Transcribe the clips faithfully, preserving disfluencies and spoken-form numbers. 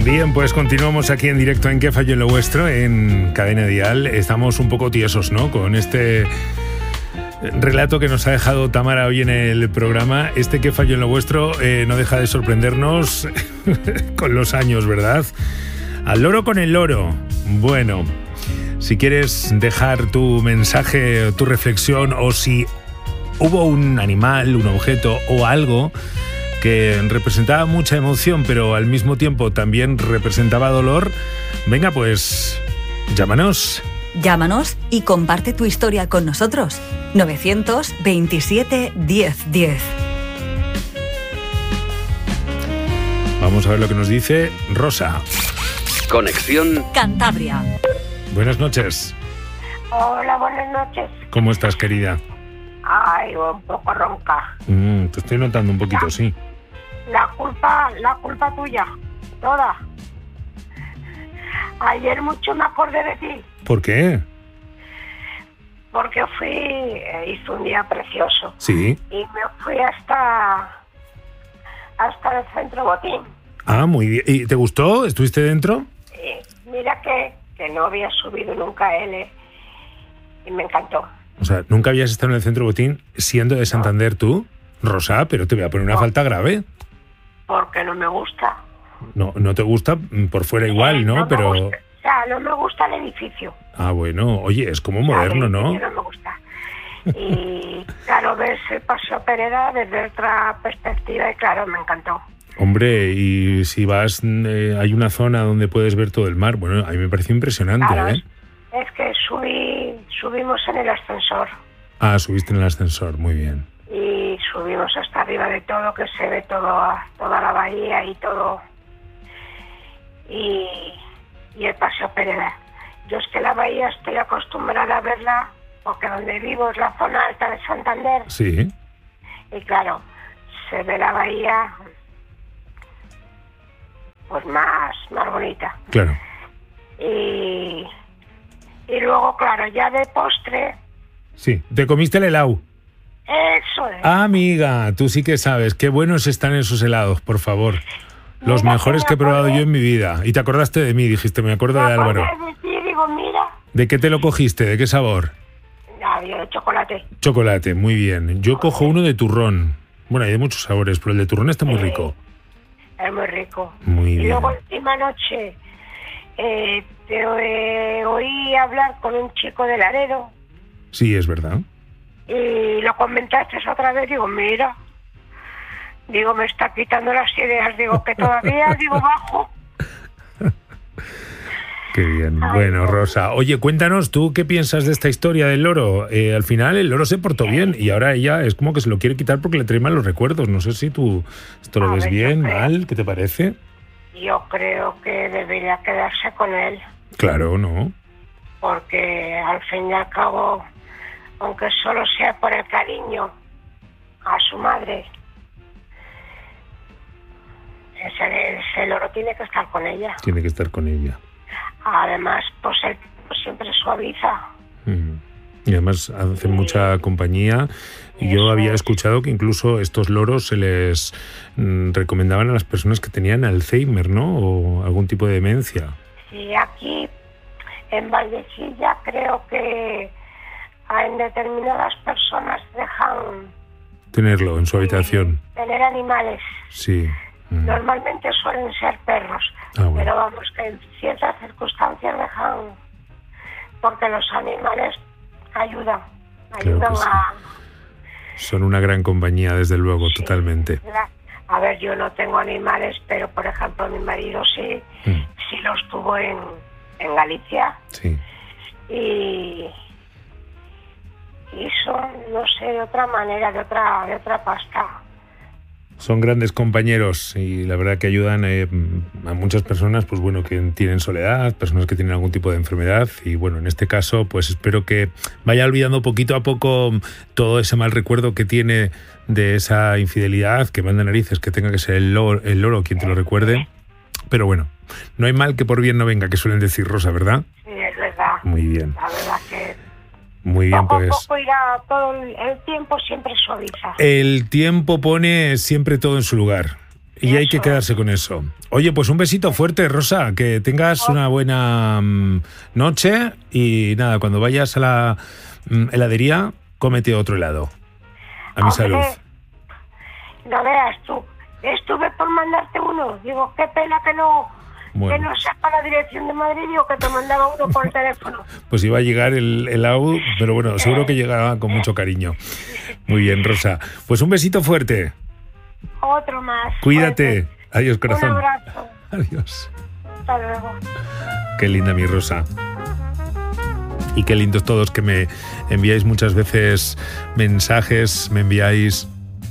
Bien, pues continuamos aquí en directo en ¿Qué falló en lo vuestro? En Cadena Dial. Estamos un poco tiesos, ¿no? Con este relato que nos ha dejado Tamara hoy en el programa. Este ¿Qué falló en lo vuestro? Eh, no deja de sorprendernos con los años, ¿verdad? Al loro con el loro. Bueno, si quieres dejar tu mensaje, tu reflexión, o si hubo un animal, un objeto o algo que representaba mucha emoción, pero al mismo tiempo también representaba dolor, venga, pues llámanos. Llámanos y comparte tu historia con nosotros. novecientos veintisiete diez diez. Vamos a ver lo que nos dice Rosa. Conexión Cantabria. Buenas noches. Hola, buenas noches. ¿Cómo estás, querida? Ay, un poco ronca. Mm, te estoy notando un poquito, sí. La culpa, la culpa tuya, toda. Ayer mucho me acordé de ti. ¿Por qué? Porque fui, eh, hizo un día precioso. Sí. Y me fui hasta, hasta el centro Botín. Ah, muy bien. ¿Y te gustó? ¿Estuviste dentro? Y mira que, que no había subido nunca a él, eh, y me encantó. O sea, ¿nunca habías estado en el centro Botín siendo de Santander no. tú? Rosa, pero te voy a poner una no. falta grave. Porque no me gusta. No, no te gusta por fuera igual, ¿no? no pero gusta, o sea, no me gusta el edificio. Ah, bueno, oye, es como moderno, ¿no? No me gusta. Y claro, ves el Paseo Pereda desde otra perspectiva y claro, me encantó. Hombre, y si vas, eh, hay una zona donde puedes ver todo el mar. Bueno, a mí me pareció impresionante, claro, ¿eh? Es, es que subí, subimos en el ascensor. Ah, subiste en el ascensor, muy bien. Y subimos hasta arriba de todo, que se ve todo, toda la bahía y todo. Y, y el Paseo Pereda. Yo es que la bahía estoy acostumbrada a verla, porque donde vivo es la zona alta de Santander. Sí. Y claro, se ve la bahía pues más, más bonita. Claro. Y, y luego, claro, ya de postre... Sí, ¿te comiste el helado? Eso es. Ah, amiga, tú sí que sabes, qué buenos están esos helados, por favor. Los mira mejores que, que he probado yo en mi vida. Y te acordaste de mí, dijiste, me acuerdo me de Álvaro. De ti, digo, mira. ¿De qué te lo cogiste? ¿De qué sabor? No, yo de chocolate. Chocolate, muy bien. Yo cojo uno de turrón. Bueno, hay de muchos sabores, pero el de turrón está muy rico. Es muy rico. Muy y bien. Y luego, última noche, eh, te eh, oí hablar con un chico de Laredo. Sí, es verdad. Y lo comentaste otra vez, digo, mira, digo, me está quitando las ideas, digo, que todavía, digo, bajo. Qué bien. Ay, bueno, Rosa, oye, cuéntanos tú qué piensas de esta historia del loro. Eh, al final el loro se portó bien y ahora ella es como que se lo quiere quitar porque le trae mal los recuerdos. No sé si tú esto lo A ves ver, bien, yo creo- mal, ¿qué te parece? Yo creo que debería quedarse con él, Claro, ¿no? porque al fin y al cabo, aunque solo sea por el cariño a su madre, ese, ese loro tiene que estar con ella. Tiene que estar con ella. Además, pues él pues, siempre suaviza. Mm. Y además hacen mucha compañía. Y yo Eso había es. escuchado que incluso estos loros se les mm, recomendaban a las personas que tenían Alzheimer, ¿no? O algún tipo de demencia. Sí, aquí en Valdecilla creo que en determinadas personas dejan Tenerlo en su habitación. tener animales. Sí. Mm. Normalmente suelen ser perros, Ah, bueno. pero vamos, que en ciertas circunstancias dejan, porque los animales ayudan, Claro ayudan que sí. a... Son una gran compañía, desde luego, Sí, totalmente. la- a ver, yo no tengo animales, pero por ejemplo mi marido sí, Mm. sí los tuvo en, en Galicia Sí. y, y son, no sé, de otra manera, de otra, de otra pasta. Son grandes compañeros y la verdad que ayudan eh, a muchas personas, pues bueno, que tienen soledad, personas que tienen algún tipo de enfermedad y bueno, en este caso, pues espero que vaya olvidando poquito a poco todo ese mal recuerdo que tiene de esa infidelidad, que manda narices, que tenga que ser el loro, el loro quien te lo recuerde. Pero bueno, no hay mal que por bien no venga, que suelen decir, Rosa, ¿verdad? Sí, es verdad. Muy bien, La verdad que muy bien, poco pues. a poco irá todo el, el tiempo siempre suaviza. El tiempo pone siempre todo en su lugar. Y hay que quedarse con eso. Oye, pues un besito fuerte, Rosa, que tengas una buena um, noche y nada, cuando vayas a la um, heladería, cómete otro helado. A mi Hombre, salud. No veas tú, estuve por mandarte uno, digo, qué pena que no, Bueno. que no sepa la dirección de Madrid, digo que te mandaba uno por teléfono. Pues iba a llegar el helado, pero bueno, seguro que llegará con mucho cariño. Muy bien, Rosa. Pues un besito fuerte. Otro más. Cuídate. Fuerte. Adiós, corazón. Un abrazo. Adiós. Hasta luego. Qué linda mi Rosa. Y qué lindos todos que me enviáis muchas veces mensajes, me enviáis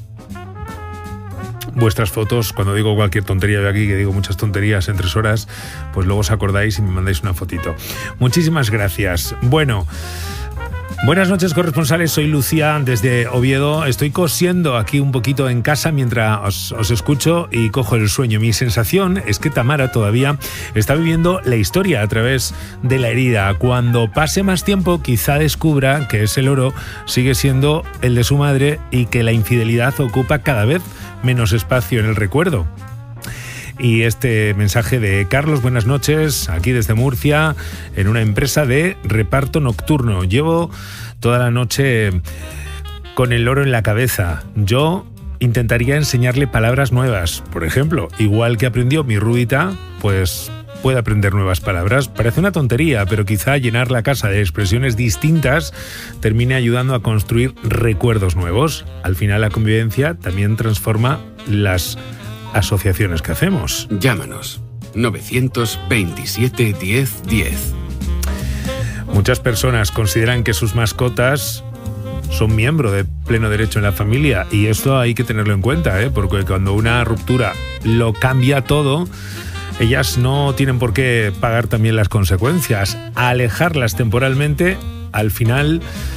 vuestras fotos. Cuando digo cualquier tontería de aquí, que digo muchas tonterías en tres horas, pues luego os acordáis y me mandáis una fotito. Muchísimas gracias. Bueno, buenas noches, corresponsales. Soy Lucía desde Oviedo. Estoy cosiendo aquí un poquito en casa mientras os, os escucho y cojo el sueño. Mi sensación es que Tamara todavía está viviendo la historia a través de la herida. Cuando pase más tiempo, quizá descubra que ese loro sigue siendo el de su madre y que la infidelidad ocupa cada vez menos espacio en el recuerdo. Y este mensaje de Carlos, buenas noches, aquí desde Murcia, en una empresa de reparto nocturno. Llevo toda la noche con el loro en la cabeza. Yo intentaría enseñarle palabras nuevas. Por ejemplo, igual que aprendió mi Rudita, pues puede aprender nuevas palabras. Parece una tontería, pero quizá llenar la casa de expresiones distintas termine ayudando a construir recuerdos nuevos. Al final, la convivencia también transforma las asociaciones que hacemos. Llámanos novecientos veintisiete diez diez. Muchas personas consideran que sus mascotas son miembro de pleno derecho en la familia, y esto hay que tenerlo en cuenta, ¿eh? Porque cuando una ruptura lo cambia todo, ellas no tienen por qué pagar también las consecuencias. Alejarlas temporalmente, al final,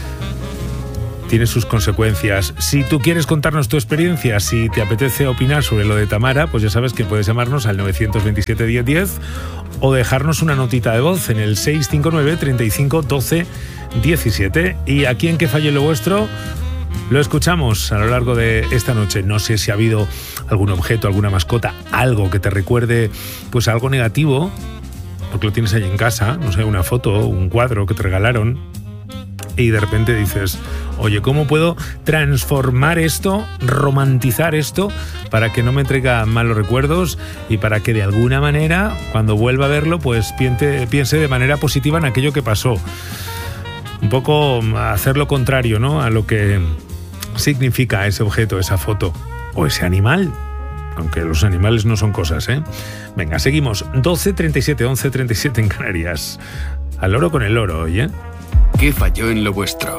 tiene sus consecuencias. Si tú quieres contarnos tu experiencia, si te apetece opinar sobre lo de Tamara, pues ya sabes que puedes llamarnos al novecientos veintisiete diez diez o dejarnos una notita de voz en el seis cinco nueve, treinta y cinco, doce, diecisiete. Y aquí en Que Falle Lo Vuestro lo escuchamos a lo largo de esta noche. No sé si ha habido algún objeto, alguna mascota, algo que te recuerde pues algo negativo, porque lo tienes ahí en casa, no sé, una foto, un cuadro que te regalaron, y de repente dices, oye, ¿cómo puedo transformar esto, romantizar esto, para que no me traiga malos recuerdos y para que de alguna manera, cuando vuelva a verlo, pues piense, piense de manera positiva en aquello que pasó? Un poco hacer lo contrario, ¿no?, a lo que significa ese objeto, esa foto o ese animal, aunque los animales no son cosas, ¿eh? Venga, seguimos. doce treinta y siete, once treinta y siete en Canarias. Al loro con el loro, oye. ¿Qué falló en lo vuestro?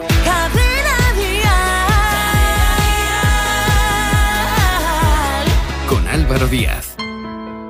Con Álvaro Díaz.